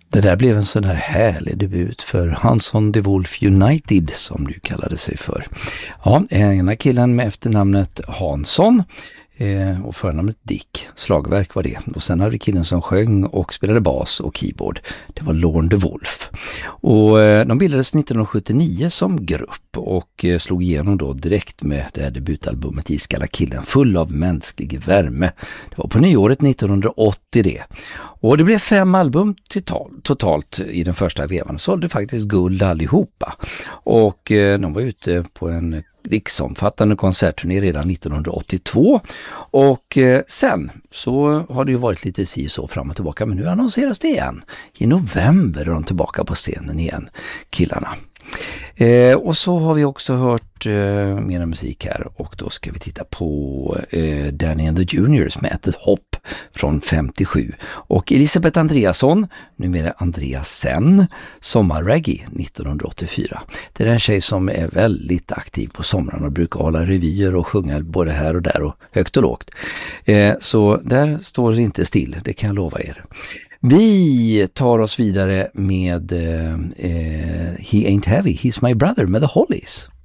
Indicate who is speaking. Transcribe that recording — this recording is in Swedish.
Speaker 1: Det där blev en sån här härlig debut för Hansson de Wolf United som du kallade sig för. Ja, ena killen med efternamnet Hansson och förnamnet Dick. Slagverk var det. Och sen hade vi killen som sjöng och spelade bas och keyboard. Det var Lorne de Wolf. Och de bildades 1979 som grupp och slog igenom då direkt med det här debutalbumet Iskalla killen, full av mänsklig värme. Det var på nyåret 1980 det. Och det blev 5 album totalt i den första vevan. Sålde faktiskt guld allihopa. Och de var ute på en riksomfattande konsertturné redan 1982 och sen så har det ju varit lite så fram och tillbaka, men nu annonseras det igen. I november är de tillbaka på scenen igen, killarna. Och så har vi också hört mer musik här och då ska vi titta på Danny and the Juniors med ett hopp från 57 och Elisabeth Andreasson, numera Andreasen, Sommarreggae 1984. Det är en tjej som är väldigt aktiv på somrarna och brukar hålla revyer och sjunga både här och där och högt och lågt. Så där står det inte still, det kan jag lova er. Vi tar oss vidare med He Ain't Heavy, He's My Brother med The Hollies.